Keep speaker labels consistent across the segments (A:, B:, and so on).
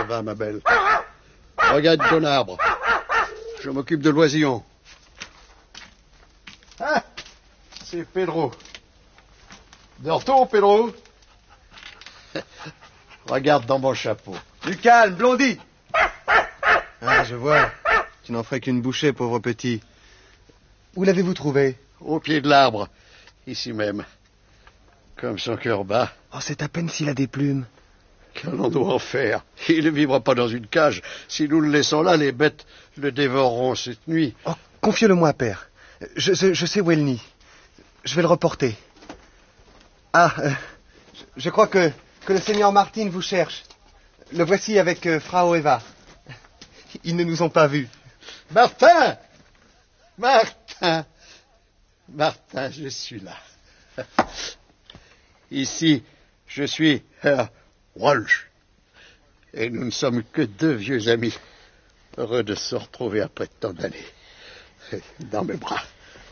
A: va, ma belle. Regarde ton arbre. Je m'occupe de l'oisillon. Ah, c'est Pedro. Dors-t-on, Pedro? Regarde dans mon chapeau.
B: Du calme, Blondie. Ah, je vois. Tu n'en ferais qu'une bouchée, pauvre petit. Où l'avez-vous trouvé?
A: Au pied de l'arbre, ici même. Comme son cœur bat.
B: Oh, c'est à peine s'il a des plumes.
A: Qu'allons nous en faire? Il ne vivra pas dans une cage. Si nous le laissons là, les bêtes le dévoreront cette nuit.
B: Oh, confiez-le-moi, père. Je sais où est le nid. Je vais le reporter. Ah, je crois que le seigneur Martin vous cherche. Le voici avec Frau Eva. Ils ne nous ont pas vus.
A: Martin! Martin! Martin, je suis là. Ici, je suis Herr Walsh. Et nous ne sommes que deux vieux amis. Heureux de se retrouver après tant d'années. Dans mes bras.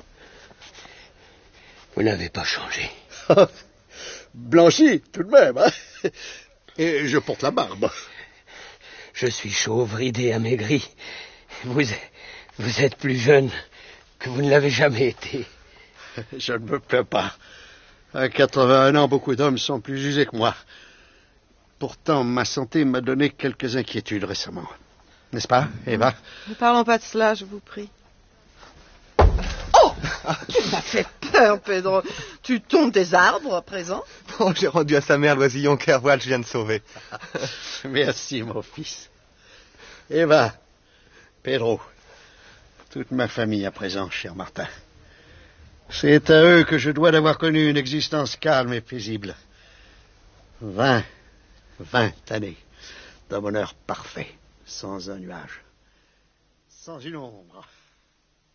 C: Vous n'avez pas changé.
A: Blanchi, tout de même. Hein? Et je porte la barbe.
C: Je suis chauve, ridé, amaigri. Vous êtes plus jeune que vous ne l'avez jamais été.
A: Je ne me plains pas. À 81 ans, beaucoup d'hommes sont plus usés que moi. Pourtant, ma santé m'a donné quelques inquiétudes récemment. N'est-ce pas, Eva?
D: Ne parlons pas de cela, je vous prie. Oh! Tu m'as fait peur, Pedro. Tu tombes des arbres à présent?
B: Oh, j'ai rendu à sa mère l'oisillon qu'Herr Walsh vient de sauver.
A: Merci, mon fils. Eva, Pedro, toute ma famille à présent, cher Martin. C'est à eux que je dois d'avoir connu une existence calme et paisible. 20 années d'un bonheur parfait, sans un nuage, sans une ombre.